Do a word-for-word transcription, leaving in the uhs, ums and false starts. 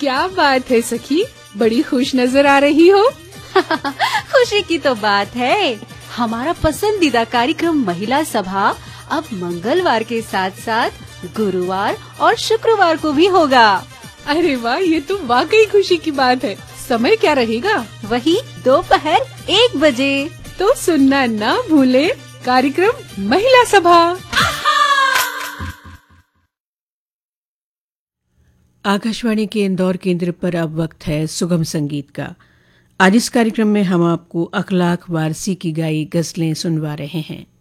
क्या बात है सखी, बड़ी खुश नजर आ रही हो। खुशी की तो बात है, हमारा पसंदीदा कार्यक्रम महिला सभा अब मंगलवार के साथ साथ गुरुवार और शुक्रवार को भी होगा। अरे वाह, ये तो वाकई खुशी की बात है। समय क्या रहेगा? वही दोपहर एक बजे। तो सुनना ना भूले कार्यक्रम महिला सभा। आकाशवाणी के इंदौर केंद्र पर अब वक्त है सुगम संगीत का। आज इस कार्यक्रम में हम आपको अखलाक वारसी की गाई गजलें सुनवा रहे हैं।